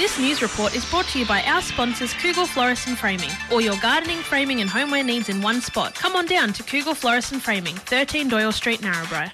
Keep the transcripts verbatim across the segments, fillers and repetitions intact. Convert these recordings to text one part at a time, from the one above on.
This news report is brought to you by our sponsors Kugel Florist and Framing. All your gardening, framing and homeware needs in one spot. Come on down to Kugel Florist and Framing, thirteen Doyle Street, Narrabri.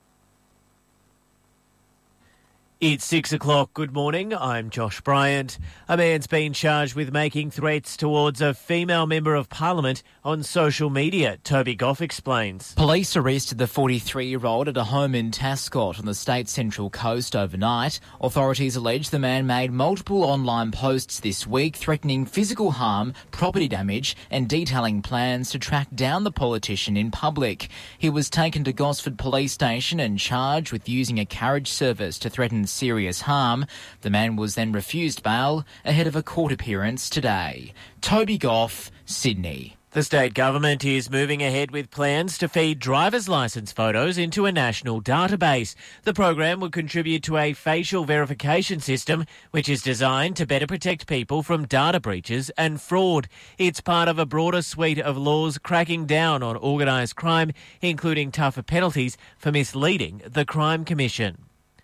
It's six o'clock. Good morning. I'm Josh Bryant. A man's been charged with making threats towards a female member of Parliament on social media. Toby Goff explains. Police arrested the forty-three-year-old at a home in Tascott on the state's central coast overnight. Authorities allege the man made multiple online posts this week threatening physical harm, property damage and detailing plans to track down the politician in public. He was taken to Gosford Police Station and charged with using a carriage service to threaten serious harm. The man was then refused bail ahead of a court appearance today. Toby Goff, Sydney. The state government is moving ahead with plans to feed driver's licence photos into a national database. The program would contribute to a facial verification system which is designed to better protect people from data breaches and fraud. It's part of a broader suite of laws cracking down on organised crime, including tougher penalties for misleading the Crime Commission.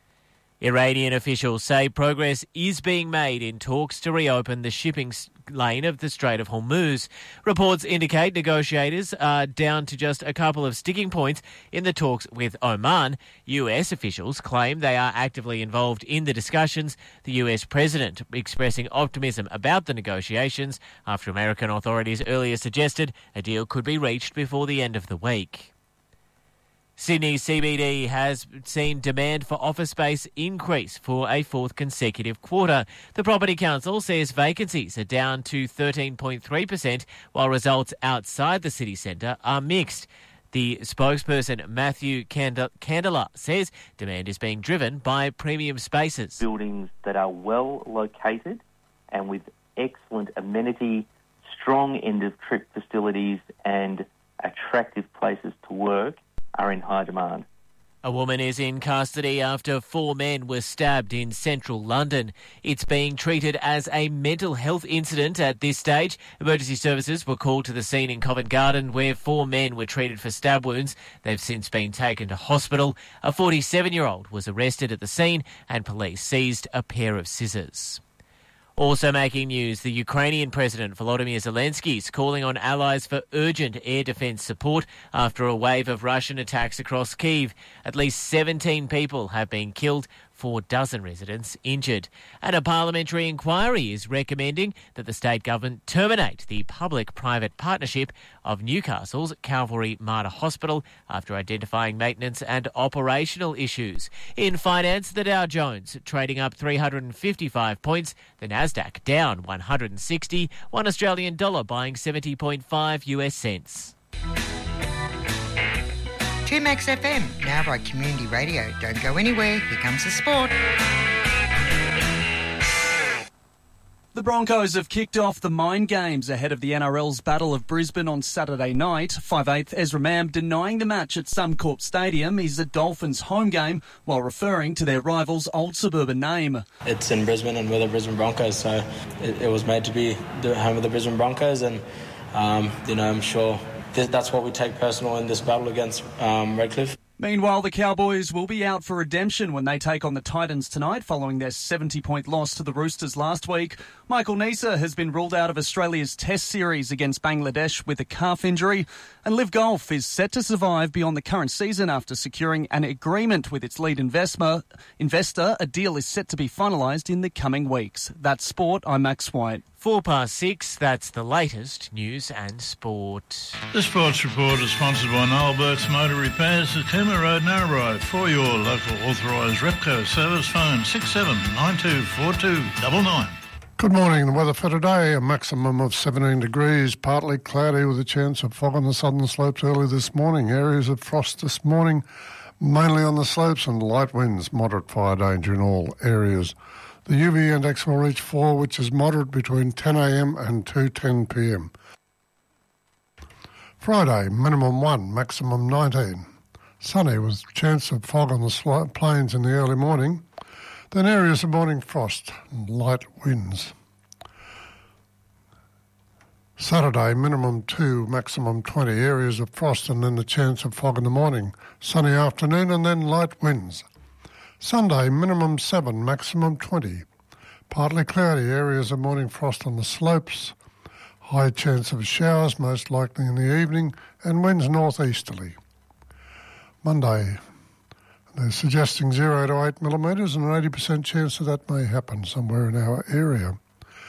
Iranian officials say progress is being made in talks to reopen the shipping lane of the Strait of Hormuz. Reports indicate negotiators are down to just a couple of sticking points in the talks with Oman. U S officials claim they are actively involved in the discussions, the U S president expressing optimism about the negotiations after American authorities earlier suggested a deal could be reached before the end of the week. Sydney C B D has seen demand for office space increase for a fourth consecutive quarter. The Property Council says vacancies are down to thirteen point three percent, while results outside the city centre are mixed. The spokesperson, Matthew Candela, says demand is being driven by premium spaces. Buildings that are well located and with excellent amenity, strong end-of-trip facilities and attractive places to work are in high demand. A woman is in custody after four men were stabbed in central London. It's being treated as a mental health incident at this stage. Emergency services were called to the scene in Covent Garden where four men were treated for stab wounds. They've since been taken to hospital. A forty-seven-year-old was arrested at the scene and police seized a pair of scissors. Also making news, the Ukrainian President Volodymyr Zelensky is calling on allies for urgent air defence support after a wave of Russian attacks across Kyiv. At least seventeen people have been killed, four dozen residents injured. And a parliamentary inquiry is recommending that the state government terminate the public-private partnership of Newcastle's Calvary Mater Hospital after identifying maintenance and operational issues. In finance, the Dow Jones trading up three hundred fifty-five points, the Nasdaq down one hundred sixty, one Australian dollar buying seventy point five US cents. two Max F M, now by Community Radio. Don't go anywhere, here comes the sport. The Broncos have kicked off the Mind Games ahead of the N R L's Battle of Brisbane on Saturday night. five eighth Ezra Mam denying the match at Suncorp Stadium is the Dolphins' home game while referring to their rivals' old suburban name. It's in Brisbane and we're the Brisbane Broncos, so it, it was made to be the home of the Brisbane Broncos and, um, you know, I'm sure that's what we take personal in this battle against um, Redcliffe. Meanwhile, the Cowboys will be out for redemption when they take on the Titans tonight following their seventy-point loss to the Roosters last week. Michael Neser has been ruled out of Australia's Test series against Bangladesh with a calf injury, and Live Golf is set to survive beyond the current season after securing an agreement with its lead investor. investor. A deal is set to be finalised in the coming weeks. That's sport. I'm Max White. Four past six, that's the latest news and sport. The Sports Report is sponsored by Noel Burke's Motor Repairs at Cooma Road, Narrabri. For your local authorised Repco service, phone six seven nine two four two nine nine. Good morning. The weather for today, a maximum of seventeen degrees, partly cloudy with a chance of fog on the southern slopes early this morning. Areas of frost this morning, mainly on the slopes, and light winds, moderate fire danger in all areas. The U V index will reach four, which is moderate between ten a m and two ten p m. Friday, minimum one, maximum nineteen. Sunny with chance of fog on the sl- plains in the early morning. Then areas of morning frost and light winds. Saturday, minimum two, maximum twenty. Areas of frost and then the chance of fog in the morning. Sunny afternoon and then light winds. Sunday, minimum seven, maximum twenty. Partly cloudy, areas of morning frost on the slopes. High chance of showers, most likely in the evening, and winds northeasterly. Monday, they're suggesting zero to eight millimetres and an eighty percent chance that that may happen somewhere in our area.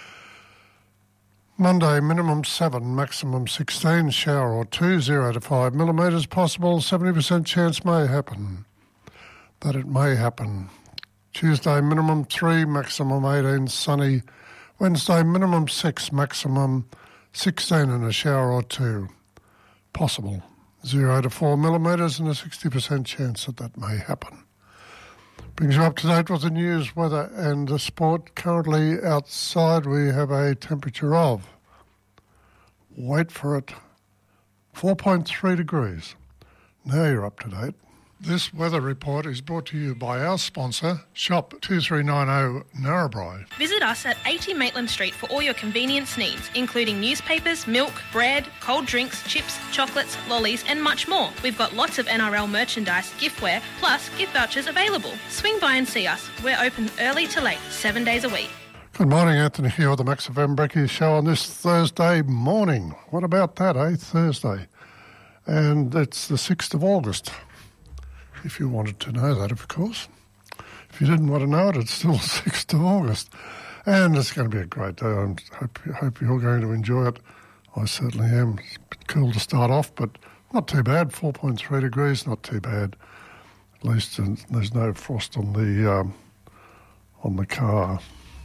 Monday, minimum seven, maximum sixteen, shower or two, zero to five millimetres possible, seventy percent chance may happen, that it may happen. Tuesday, minimum three, maximum eighteen, sunny. Wednesday, minimum six, maximum sixteen and a shower or two possible, zero to four millimetres and a sixty percent chance that that may happen. Brings you up to date with the news, weather and the sport. Currently outside we have a temperature of, wait for it, four point three degrees. Now you're up to date. This weather report is brought to you by our sponsor, Shop two three nine zero Narrabri. Visit us at eighty Maitland Street for all your convenience needs, including newspapers, milk, bread, cold drinks, chips, chocolates, lollies and much more. We've got lots of N R L merchandise, giftware, plus gift vouchers available. Swing by and see us. We're open early to late, seven days a week. Good morning, Anthony here with the Max F M Breakfast Show on this Thursday morning. What about that, eh? Thursday. And it's the sixth of August. If you wanted to know that, of course. If you didn't want to know it, it's still the sixth of August. And it's going to be a great day. I hope, hope you're going to enjoy it. I certainly am. It's a bit cool to start off, but not too bad. four point three degrees, not too bad. At least there's no frost on the um, on the car.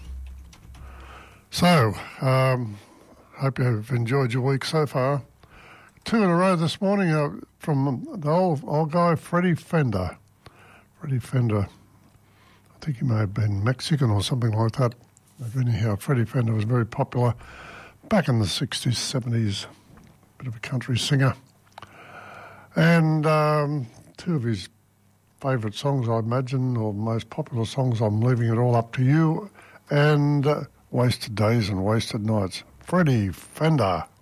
So, um, hope you've enjoyed your week so far. Two in a row this morning uh, from the old, old guy, Freddie Fender. Freddie Fender. I think he may have been Mexican or something like that. But anyhow, Freddie Fender was very popular back in the sixties, seventies. Bit of a country singer. And um, two of his favourite songs, I imagine, or most popular songs, I'm Leaving It All Up to You, and uh, Wasted Days and Wasted Nights. Freddie Fender.